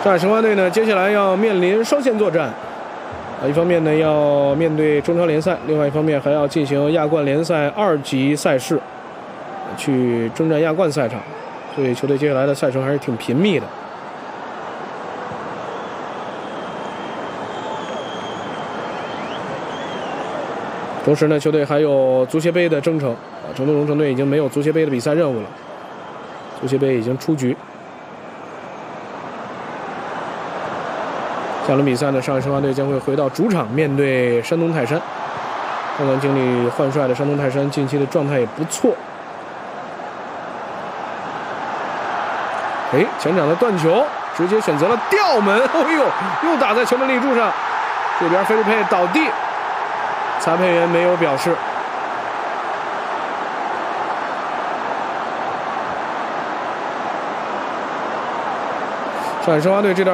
上海申花队呢，接下来要面临双线作战，一方面呢要面对中超联赛，另外一方面还要进行亚冠联赛2级赛事，去征战亚冠赛场，所以球队接下来的赛程还是挺频密的。同时呢，球队还有足协杯的征程，成都蓉城队已经没有足协杯的比赛任务了，足协杯已经出局。下轮比赛呢，上海申花队将会回到主场面对山东泰山。刚刚经历换帅的山东泰山近期的状态也不错。前场的断球直接选择了吊门，又打在球门立柱上。这边菲利佩倒地，裁判员没有表示。上海申花队这段